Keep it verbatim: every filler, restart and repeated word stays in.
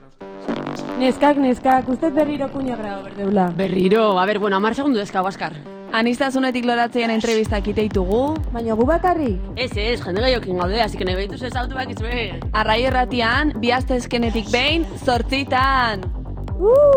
Neskak, neskak, ustez berriro kuña grado berdeula. Berriro, a ber, bueno, amar segundu dezka, Baskar. Anistazunetik loratzean entrevistak iteitugu. Baina gu bakarrik. Ez, ez, jende gehiokin gaude, así que nahi behituz ez autu bakizue. Arrai erratian, bi astezkenetik behin, zortzitan. Uh!